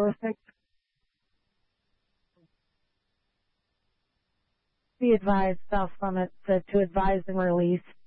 perfect. The advised stuff from it said to advise and release